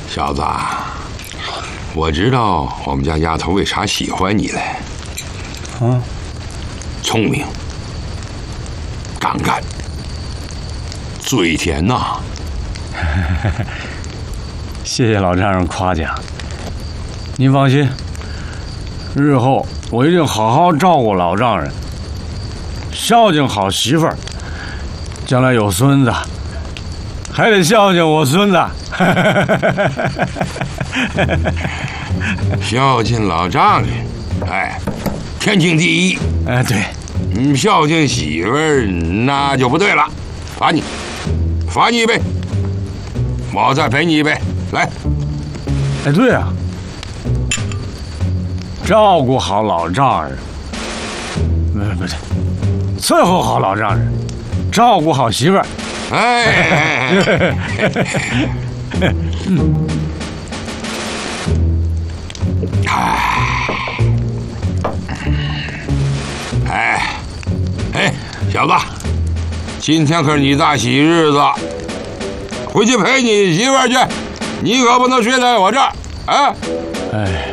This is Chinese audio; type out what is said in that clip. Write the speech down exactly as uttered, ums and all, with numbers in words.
小子，我知道我们家丫头为啥喜欢你嘞。 啊， 聪明、敢干、嘴甜呐。 谢谢老丈人夸奖。您放心，日后我一定好好照顾老丈人，孝敬好媳妇儿。将来有孙子，还得孝敬我孙子。 孝敬老丈人，哎，天经地义。 哎，对， 你孝敬媳妇儿那就不对了，罚你，罚你一杯，我再赔你一杯，来。 哎，对啊，照顾好老丈人，不不对，伺候好老丈人，照顾好媳妇儿。 哎，嗯，哎，哎，小子，今天可是你大喜日子，回去陪你媳妇儿去，你可不能睡在我这儿啊！ 哎。